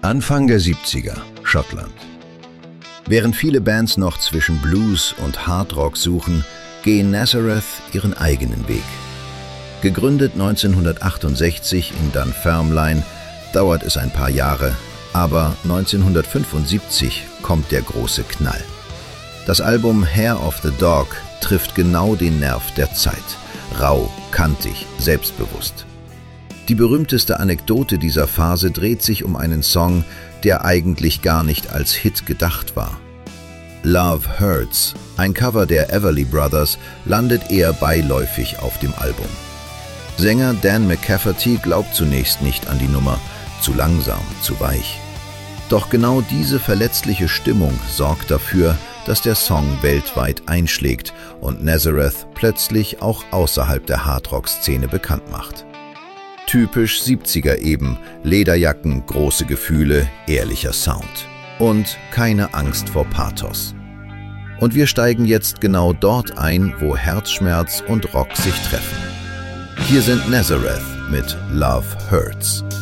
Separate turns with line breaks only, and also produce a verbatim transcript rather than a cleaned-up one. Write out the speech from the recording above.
Anfang der siebziger, Schottland. Während viele Bands noch zwischen Blues und Hardrock suchen, gehen Nazareth ihren eigenen Weg. Gegründet neunzehnhundertachtundsechzig in Dunfermline, dauert es ein paar Jahre, aber neunzehnhundertfünfundsiebzig kommt der große Knall. Das Album Hair of the Dog trifft genau den Nerv der Zeit. Rau, kantig, selbstbewusst. Die berühmteste Anekdote dieser Phase dreht sich um einen Song, der eigentlich gar nicht als Hit gedacht war. Love Hurts, ein Cover der Everly Brothers, landet eher beiläufig auf dem Album. Sänger Dan McCafferty glaubt zunächst nicht an die Nummer, zu langsam, zu weich. Doch genau diese verletzliche Stimmung sorgt dafür, dass der Song weltweit einschlägt und Nazareth plötzlich auch außerhalb der Hardrock-Szene bekannt macht. Typisch siebziger eben, Lederjacken, große Gefühle, ehrlicher Sound. Und keine Angst vor Pathos. Und wir steigen jetzt genau dort ein, wo Herzschmerz und Rock sich treffen. Hier sind Nazareth mit Love Hurts.